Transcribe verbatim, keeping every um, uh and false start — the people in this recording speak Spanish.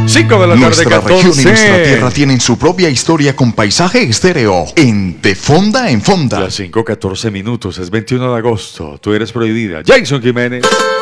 cinco de la tarde, Nuestra catorce. región y nuestra tierra tienen su propia historia con paisaje estéreo en De Fonda en Fonda. Las cinco catorce minutos, es veintiuno de agosto. Tú eres prohibida. Jason Jiménez.